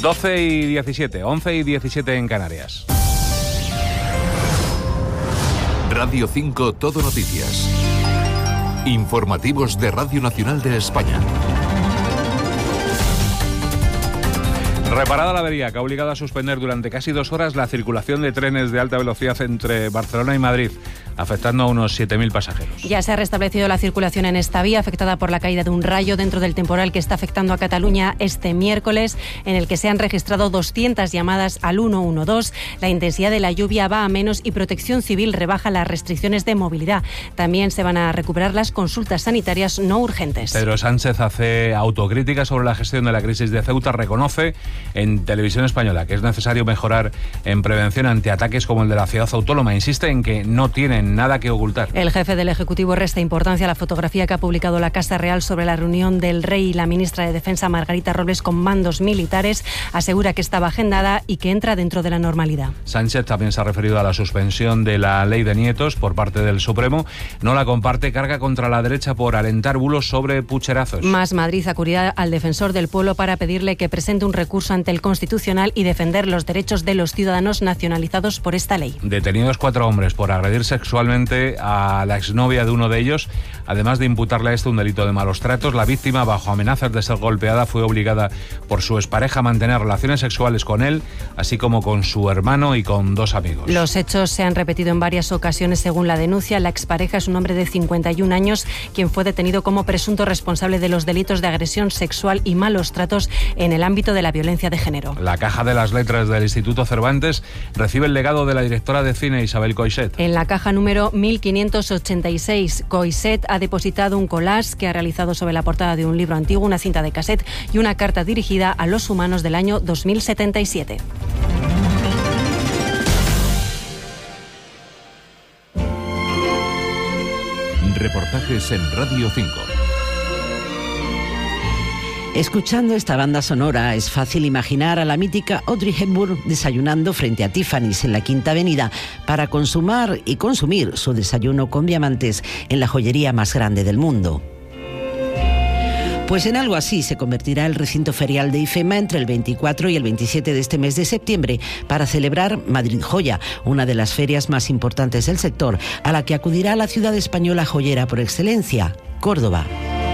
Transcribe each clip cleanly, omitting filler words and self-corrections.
12 y 17, 11 y 17 en Canarias. Radio 5 Todo Noticias. Informativos de Radio Nacional de España. Reparada la avería que ha obligado a suspender durante casi 2 horas la circulación de trenes de alta velocidad entre Barcelona y Madrid, afectando a unos 7.000 pasajeros. Ya se ha restablecido la circulación en esta vía, afectada por la caída de un rayo dentro del temporal que está afectando a Cataluña este miércoles, en el que se han registrado 200 llamadas al 112. La intensidad de la lluvia va a menos y Protección Civil rebaja las restricciones de movilidad. También se van a recuperar las consultas sanitarias no urgentes. Pedro Sánchez hace autocrítica sobre la gestión de la crisis de Ceuta. Reconoce en Televisión Española que es necesario mejorar en prevención ante ataques como el de la ciudad autónoma. Insiste en que no tienen nada que ocultar. El jefe del Ejecutivo resta importancia a la fotografía que ha publicado la Casa Real sobre la reunión del rey y la ministra de Defensa, Margarita Robles, con mandos militares. Asegura que estaba agendada y que entra dentro de la normalidad. Sánchez también se ha referido a la suspensión de la ley de nietos por parte del Supremo. No la comparte, carga contra la derecha por alentar bulos sobre pucherazos. Más Madrid acudirá al defensor del pueblo para pedirle que presente un recurso ante el Constitucional y defender los derechos de los ciudadanos nacionalizados por esta ley. Detenidos 4 hombres por agredir sexualmente a la exnovia de uno de ellos. Además de imputarle a este un delito de malos tratos, la víctima, bajo amenazas de ser golpeada, fue obligada por su expareja a mantener relaciones sexuales con él, así como con su hermano y con 2 amigos. Los hechos se han repetido en varias ocasiones según la denuncia. La expareja es un hombre de 51 años, quien fue detenido como presunto responsable de los delitos de agresión sexual y malos tratos en el ámbito de la violencia de género. La Caja de las Letras del Instituto Cervantes recibe el legado de la directora de cine Isabel Coixet. En la caja número 1586, Coixet ha depositado un collage que ha realizado sobre la portada de un libro antiguo, una cinta de cassette y una carta dirigida a los humanos del año 2077. Reportajes en Radio 5. Escuchando esta banda sonora es fácil imaginar a la mítica Audrey Hepburn desayunando frente a Tiffany's en la Quinta Avenida para consumir su desayuno con diamantes en la joyería más grande del mundo. Pues en algo así se convertirá el recinto ferial de IFEMA entre el 24 y el 27 de este mes de septiembre para celebrar Madrid Joya, una de las ferias más importantes del sector, a la que acudirá la ciudad española joyera por excelencia, Córdoba.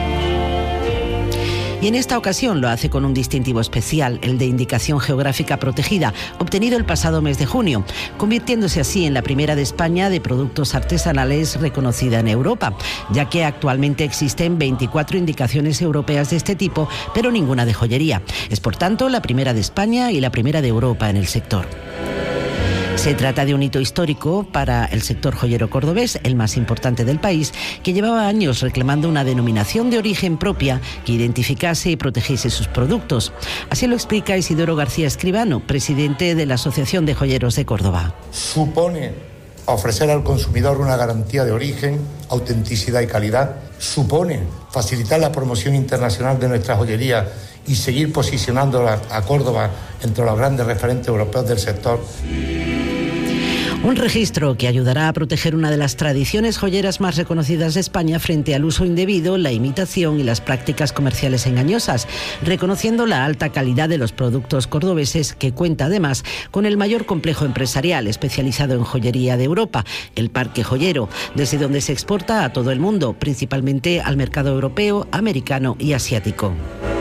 Y en esta ocasión lo hace con un distintivo especial, el de Indicación Geográfica Protegida, obtenido el pasado mes de junio, convirtiéndose así en la primera de España de productos artesanales reconocida en Europa, ya que actualmente existen 24 indicaciones europeas de este tipo, pero ninguna de joyería. Es por tanto la primera de España y la primera de Europa en el sector. Se trata de un hito histórico para el sector joyero cordobés, el más importante del país, que llevaba años reclamando una denominación de origen propia que identificase y protegiese sus productos. Así lo explica Isidoro García Escribano, presidente de la Asociación de Joyeros de Córdoba. Supone ofrecer al consumidor una garantía de origen, autenticidad y calidad. Supone facilitar la promoción internacional de nuestra joyería y seguir posicionándola a Córdoba entre los grandes referentes europeos del sector. Un registro que ayudará a proteger una de las tradiciones joyeras más reconocidas de España frente al uso indebido, la imitación y las prácticas comerciales engañosas, reconociendo la alta calidad de los productos cordobeses, que cuenta además con el mayor complejo empresarial especializado en joyería de Europa, el Parque Joyero, desde donde se exporta a todo el mundo, principalmente al mercado europeo, americano y asiático.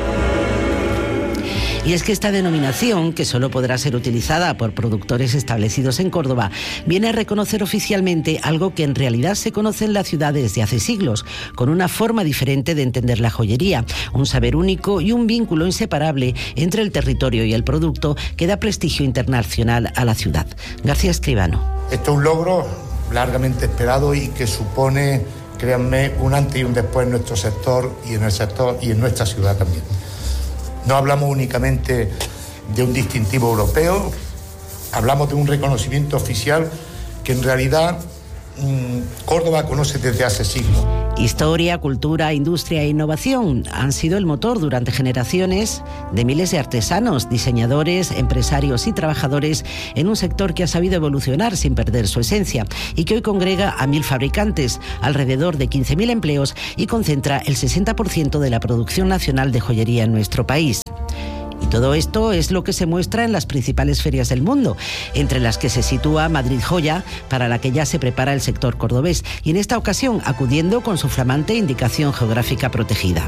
Y es que esta denominación, que solo podrá ser utilizada por productores establecidos en Córdoba, viene a reconocer oficialmente algo que en realidad se conoce en la ciudad desde hace siglos, con una forma diferente de entender la joyería, un saber único y un vínculo inseparable entre el territorio y el producto que da prestigio internacional a la ciudad. García Escribano. Esto es un logro largamente esperado y que supone, créanme, un antes y un después en nuestro sector y en nuestra ciudad también. No hablamos únicamente de un distintivo europeo, hablamos de un reconocimiento oficial que en realidad Córdoba conoce desde hace siglos. Historia, cultura, industria e innovación han sido el motor durante generaciones de miles de artesanos, diseñadores, empresarios y trabajadores en un sector que ha sabido evolucionar sin perder su esencia y que hoy congrega a 1.000 fabricantes, alrededor de 15.000 empleos y concentra el 60% de la producción nacional de joyería en nuestro país. Y todo esto es lo que se muestra en las principales ferias del mundo, entre las que se sitúa Madrid Joya, para la que ya se prepara el sector cordobés, y en esta ocasión acudiendo con su flamante indicación geográfica protegida.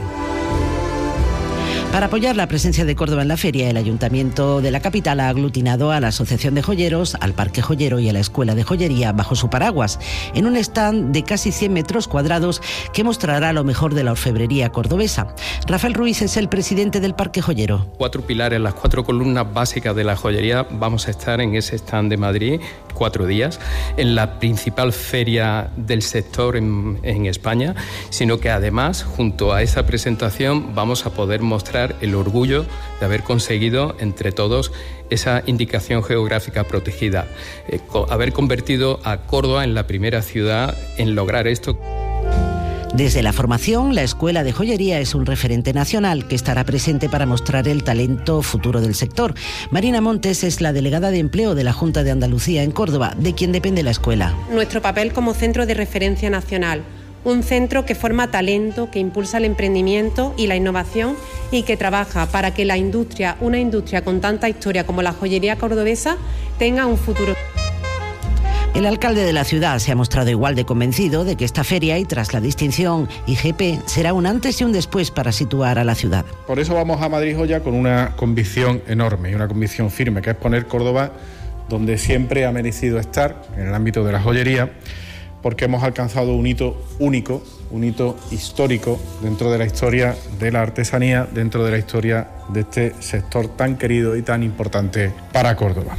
Para apoyar la presencia de Córdoba en la feria, el Ayuntamiento de la capital ha aglutinado a la Asociación de Joyeros, al Parque Joyero y a la Escuela de Joyería bajo su paraguas, en un stand de casi 100 metros cuadrados que mostrará lo mejor de la orfebrería cordobesa. Rafael Ruiz es el presidente del Parque Joyero. 4 pilares, las 4 columnas básicas de la joyería. Vamos a estar en ese stand de Madrid 4 días, en la principal feria del sector en España, sino que además, junto a esa presentación, vamos a poder mostrar el orgullo de haber conseguido entre todos esa indicación geográfica protegida, haber convertido a Córdoba en la primera ciudad en lograr esto. Desde la formación, la Escuela de Joyería es un referente nacional que estará presente para mostrar el talento futuro del sector. Marina Montes es la delegada de Empleo de la Junta de Andalucía en Córdoba, de quien depende la escuela. Nuestro papel como centro de referencia nacional. Un centro que forma talento, que impulsa el emprendimiento y la innovación y que trabaja para que una industria con tanta historia como la joyería cordobesa tenga un futuro. El alcalde de la ciudad se ha mostrado igual de convencido de que esta feria, y tras la distinción IGP, será un antes y un después para situar a la ciudad. Por eso vamos a Madrid Joya con una convicción enorme y una convicción firme, que es poner Córdoba donde siempre ha merecido estar, en el ámbito de la joyería, porque hemos alcanzado un hito único, un hito histórico dentro de la historia de la artesanía, dentro de la historia de este sector tan querido y tan importante para Córdoba.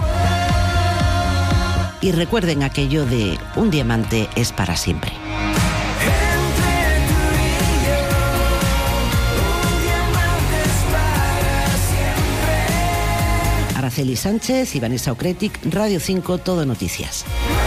Y recuerden aquello de un diamante es para siempre. Araceli Sánchez y Vanessa Okretik, Radio 5, Todo Noticias.